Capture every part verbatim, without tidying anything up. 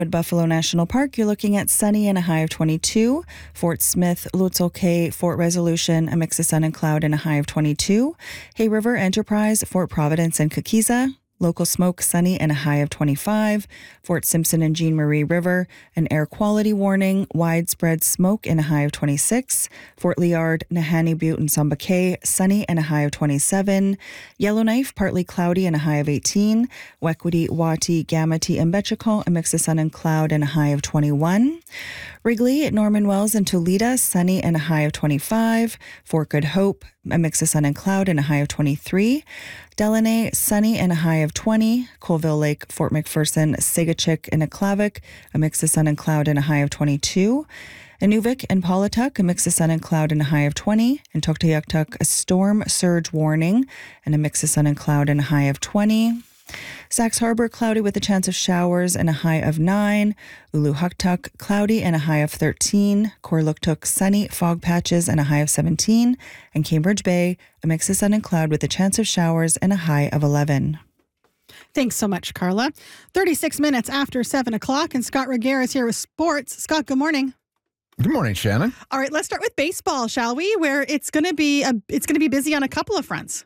At Buffalo National Park, you're looking at sunny and a high of twenty-two. Fort Smith, Lutzelkay, Fort Resolution, a mix of sun and cloud and a high of twenty-two. Hay River, Enterprise, Fort Providence, and Kakiza. Local smoke, sunny and a high of twenty-five. Fort Simpson and Jean Marie River, an air quality warning, widespread smoke and a high of twenty-six. Fort Liard, Nahanni Butte, and Samba Cay, sunny and a high of twenty-seven. Yellowknife, partly cloudy and a high of eighteen. Wequity, Wati, Gamity, and Betchicon, a mix of sun and cloud and a high of twenty-one. Wrigley, Norman Wells, and Toledo, sunny and a high of twenty-five. Fort Good Hope, a mix of sun and cloud and a high of twenty-three. Delaney, sunny and a high of twenty. Colville Lake, Fort McPherson, Sigachik, and Aklavik, a mix of sun and cloud and a high of twenty-two. Inuvik and Paulatuk, a mix of sun and cloud and a high of twenty. And Tuktoyaktuk, a storm surge warning and a mix of sun and cloud and a high of twenty. Sax Harbor, cloudy with a chance of showers and a high of nine. Uluhuktuk, cloudy and a high of thirteen. Korluktuk, sunny, fog patches and a high of seventeen. And Cambridge Bay, a mix of sun and cloud with a chance of showers and a high of eleven. Thanks so much, Carla. thirty-six minutes after seven o'clock, and Scott Reguer is here with sports. Scott, good morning. Good morning, Shannon. All right, let's start with baseball, shall we? Where it's going to be a, it's going to be busy on a couple of fronts.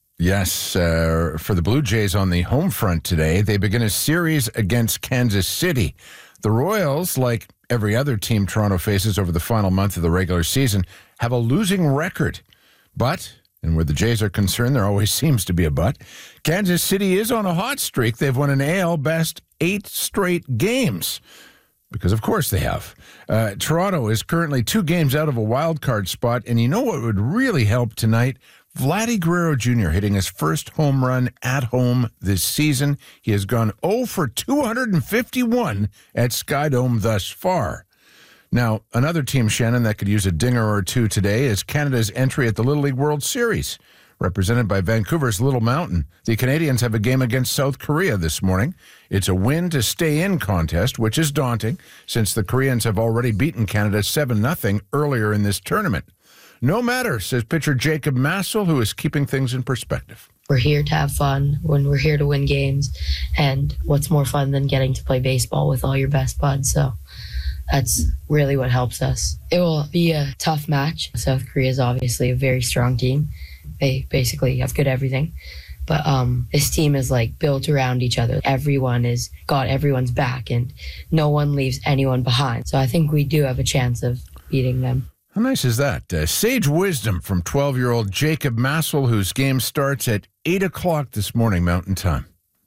Yes, uh, for the Blue Jays on the home front today, they begin a series against Kansas City. The Royals, like every other team Toronto faces over the final month of the regular season, have a losing record. But, and where the Jays are concerned, there always seems to be a but, Kansas City is on a hot streak. They've won an A L best eight straight games. Because, of course, they have. Uh, Toronto is currently two games out of a wild card spot, and you know what would really help tonight? Vladdy Guerrero Junior hitting his first home run at home this season. He has gone oh for two hundred fifty-one at Skydome thus far. Now, another team, Shannon, that could use a dinger or two today is Canada's entry at the Little League World Series. Represented by Vancouver's Little Mountain, the Canadians have a game against South Korea this morning. It's a win to stay in contest, which is daunting since the Koreans have already beaten Canada seven nothing earlier in this tournament. No matter, says pitcher Jacob Massel, who is keeping things in perspective. We're here to have fun, when we're here to win games, and what's more fun than getting to play baseball with all your best buds? So that's really what helps us. It will be a tough match. South Korea is obviously a very strong team. They basically have good everything. But um, this team is like built around each other. Everyone is got everyone's back, and no one leaves anyone behind. So I think we do have a chance of beating them. How nice is that? Uh, sage wisdom from twelve-year-old Jacob Massel, whose game starts at eight o'clock this morning, Mountain Time.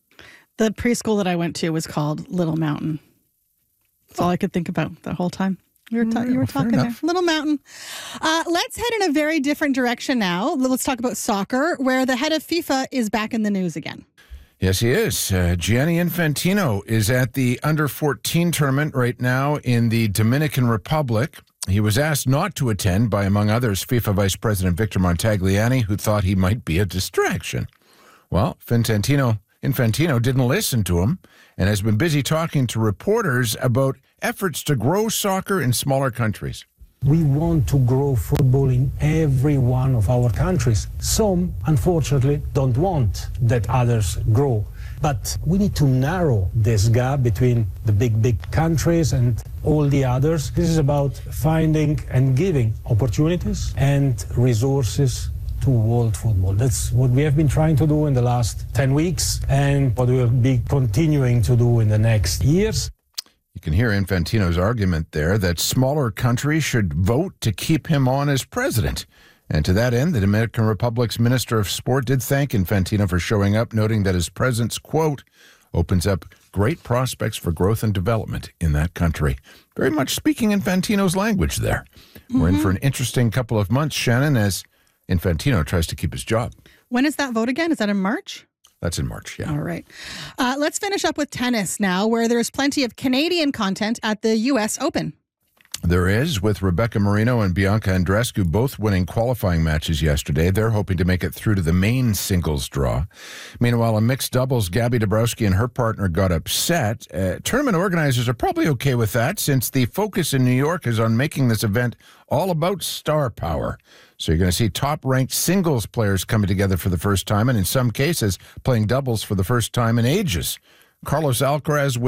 The preschool that I went to was called Little Mountain. That's all I could think about the whole time. You were, ta- you were talking there. Little Mountain. Uh, let's head in a very different direction now. Let's talk about soccer, where the head of FIFA is back in the news again. Yes, he is. Uh, Gianni Infantino is at the under fourteen tournament right now in the Dominican Republic. He was asked not to attend by, among others, FIFA Vice President Victor Montagliani, who thought he might be a distraction. Well, Infantino, Infantino didn't listen to him and has been busy talking to reporters about efforts to grow soccer in smaller countries. We want to grow football in every one of our countries. Some, unfortunately, don't want that others grow. But we need to narrow this gap between the big, big countries and all the others. This is about finding and giving opportunities and resources to world football. That's what we have been trying to do in the last ten weeks and what we'll be continuing to do in the next years. You can hear Infantino's argument there that smaller countries should vote to keep him on as president. And to that end, the Dominican Republic's Minister of Sport did thank Infantino for showing up, noting that his presence, quote, opens up great prospects for growth and development in that country. Very much speaking Infantino's language there. Mm-hmm. We're in for an interesting couple of months, Shannon, as Infantino tries to keep his job. When is that vote again? Is that in March? That's in March, yeah. All right. Uh, let's finish up with tennis now, where there's plenty of Canadian content at the U S Open. There is, with Rebecca Marino and Bianca Andreescu both winning qualifying matches yesterday. They're hoping to make it through to the main singles draw. Meanwhile, in mixed doubles, Gabby Dabrowski and her partner got upset. Uh, tournament organizers are probably okay with that, since the focus in New York is on making this event all about star power. So you're going to see top-ranked singles players coming together for the first time, and in some cases, playing doubles for the first time in ages. Carlos Alcaraz with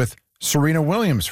Serena Williams